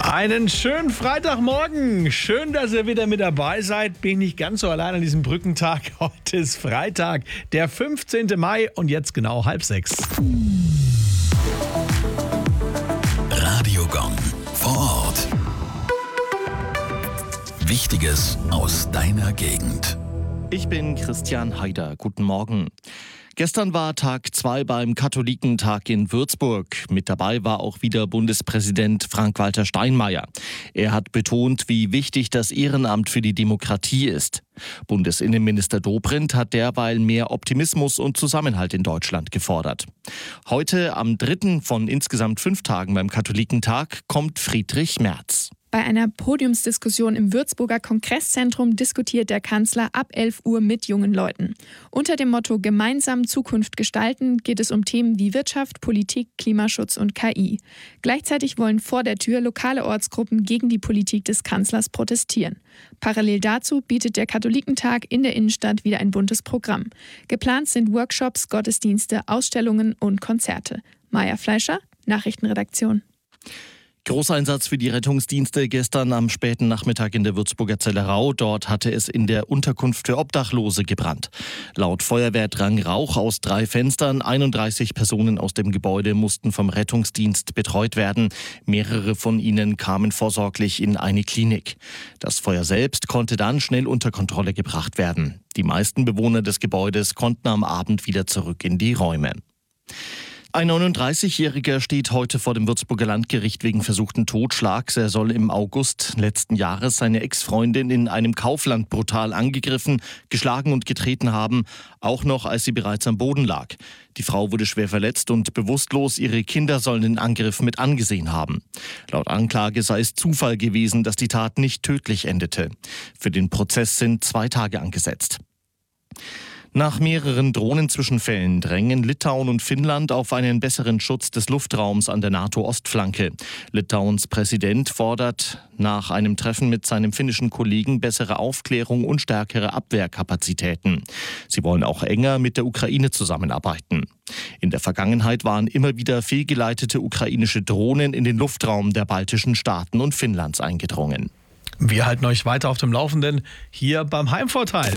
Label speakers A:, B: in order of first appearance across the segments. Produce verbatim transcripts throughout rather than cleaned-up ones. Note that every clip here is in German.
A: Einen schönen Freitagmorgen. Schön, dass ihr wieder mit dabei seid. Bin nicht ganz so allein an diesem Brückentag. Heute ist Freitag, der fünfzehnte Mai und jetzt genau halb sechs.
B: Radiogong vor Ort. Wichtiges aus deiner Gegend.
C: Ich bin Christian Haider. Guten Morgen. Gestern war Tag zwei beim Katholikentag in Würzburg. Mit dabei war auch wieder Bundespräsident Frank-Walter Steinmeier. Er hat betont, wie wichtig das Ehrenamt für die Demokratie ist. Bundesinnenminister Dobrindt hat derweil mehr Optimismus und Zusammenhalt in Deutschland gefordert. Heute, am dritten von insgesamt fünf Tagen beim Katholikentag, kommt Friedrich Merz.
D: Bei einer Podiumsdiskussion im Würzburger Kongresszentrum diskutiert der Kanzler ab elf Uhr mit jungen Leuten. Unter dem Motto Gemeinsam Zukunft gestalten geht es um Themen wie Wirtschaft, Politik, Klimaschutz und K I. Gleichzeitig wollen vor der Tür lokale Ortsgruppen gegen die Politik des Kanzlers protestieren. Parallel dazu bietet der Katholikentag in der Innenstadt wieder ein buntes Programm. Geplant sind Workshops, Gottesdienste, Ausstellungen und Konzerte. Maja Fleischer, Nachrichtenredaktion.
C: Großeinsatz für die Rettungsdienste gestern am späten Nachmittag in der Würzburger Zellerau. Dort hatte es in der Unterkunft für Obdachlose gebrannt. Laut Feuerwehr drang Rauch aus drei Fenstern. einunddreißig Personen aus dem Gebäude mussten vom Rettungsdienst betreut werden. Mehrere von ihnen kamen vorsorglich in eine Klinik. Das Feuer selbst konnte dann schnell unter Kontrolle gebracht werden. Die meisten Bewohner des Gebäudes konnten am Abend wieder zurück in die Räume. Ein neununddreißigjähriger steht heute vor dem Würzburger Landgericht wegen versuchten Totschlags. Er soll im August letzten Jahres seine Ex-Freundin in einem Kaufland brutal angegriffen, geschlagen und getreten haben, auch noch als sie bereits am Boden lag. Die Frau wurde schwer verletzt und bewusstlos. Ihre Kinder sollen den Angriff mit angesehen haben. Laut Anklage sei es Zufall gewesen, dass die Tat nicht tödlich endete. Für den Prozess sind zwei Tage angesetzt. Nach mehreren Drohnenzwischenfällen drängen Litauen und Finnland auf einen besseren Schutz des Luftraums an der NATO-Ostflanke. Litauens Präsident fordert nach einem Treffen mit seinem finnischen Kollegen bessere Aufklärung und stärkere Abwehrkapazitäten. Sie wollen auch enger mit der Ukraine zusammenarbeiten. In der Vergangenheit waren immer wieder fehlgeleitete ukrainische Drohnen in den Luftraum der baltischen Staaten und Finnlands eingedrungen.
A: Wir halten euch weiter auf dem Laufenden hier beim Heimvorteil.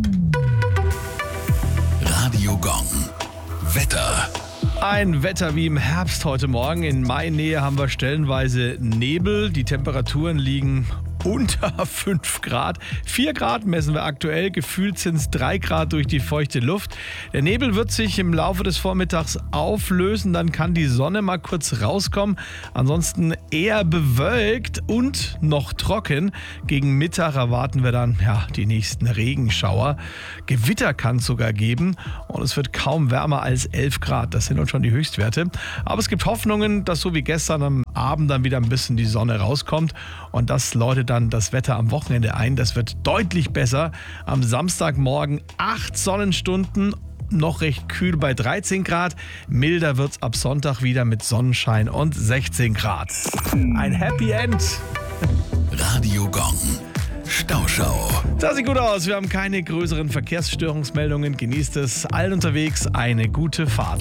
B: Radiogong. Wetter.
A: Ein Wetter wie im Herbst heute Morgen. In Mainnähe haben wir stellenweise Nebel. Die Temperaturen liegen unter fünf Grad. vier Grad messen wir aktuell. Gefühlt sind es drei Grad durch die feuchte Luft. Der Nebel wird sich im Laufe des Vormittags auflösen. Dann kann die Sonne mal kurz rauskommen. Ansonsten eher bewölkt und noch trocken. Gegen Mittag erwarten wir dann ja, die nächsten Regenschauer. Gewitter kann es sogar geben. Und es wird kaum wärmer als elf Grad. Das sind uns schon die Höchstwerte. Aber es gibt Hoffnungen, dass so wie gestern am Abend dann wieder ein bisschen die Sonne rauskommt. Und das läutet dann das Wetter am Wochenende ein. Das wird deutlich besser. Am Samstagmorgen acht Sonnenstunden, noch recht kühl bei dreizehn Grad. Milder wird's ab Sonntag wieder mit Sonnenschein und sechzehn Grad. Ein Happy End.
B: Radiogong. Stauschau.
A: Das sieht gut aus. Wir haben keine größeren Verkehrsstörungsmeldungen. Genießt es. Allen unterwegs eine gute Fahrt.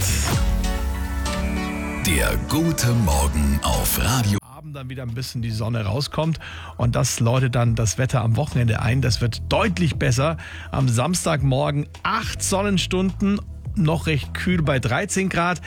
B: Der gute Morgen auf Radio.
A: Dann wieder ein bisschen die Sonne rauskommt und das läutet dann das Wetter am Wochenende ein. Das wird deutlich besser. Am Samstagmorgen acht Sonnenstunden, noch recht kühl bei dreizehn Grad.